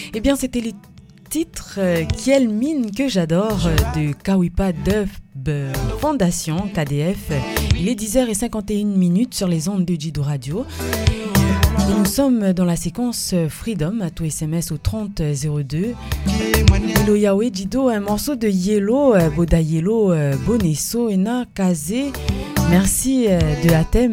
Eh bien, c'était les titres Kiel Mine que j'adore de Kawipa Dub Fondation KDF. Il est 10h51 sur les ondes de Jido Radio. Et nous sommes dans la séquence Freedom à tout SMS au 3002. Hello Yahweh Jido, un morceau de Yellow, Boda Yellow, Bonesso, Ena Kazé. Merci de Atem.